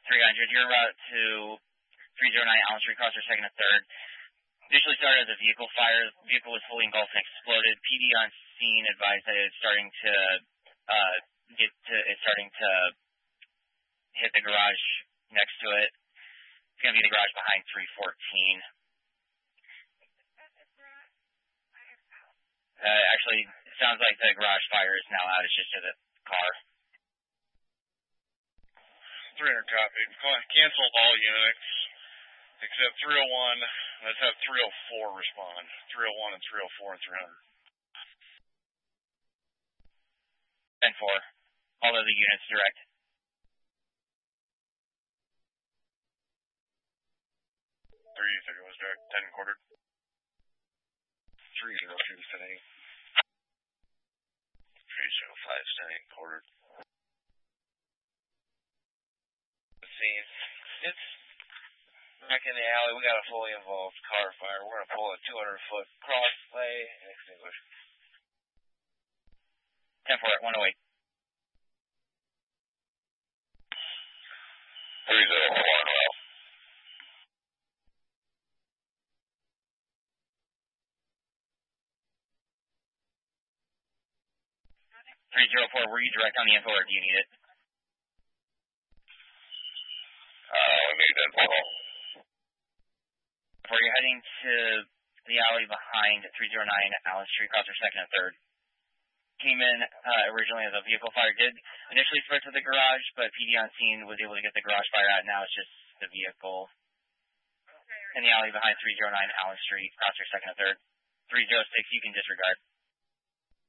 300, your route to 309 Allen Street, crosser second and third. Initially started as a vehicle fire. The vehicle was fully engulfed and exploded. PD on scene advised that it's starting to hit the garage next to it. It's going to be the garage behind 314. Actually, it sounds like the garage fire is now out. It's just to the car. 300 copy. Cancel all units except 301. Let's have 304 respond. 301 and 304 and 300. 10-4. All of the units direct. 330 was direct. 10 quartered. 302 standing. 305 standing quartered. Scene. It's back in the alley. We got a fully involved car fire. We're going to pull a 200-foot crossway and extinguish. 10-4 at 108. 304 well. 304, were you direct on the info or do you need it? We need info. Before you're heading to the alley behind 309 Allen Street, crosser second and third. Came in originally as a vehicle fire. Did initially spread to the garage, but PD on scene was able to get the garage fire out. Now it's just the vehicle in the alley behind 309 Allen Street, crosser second and third. 306, you can disregard.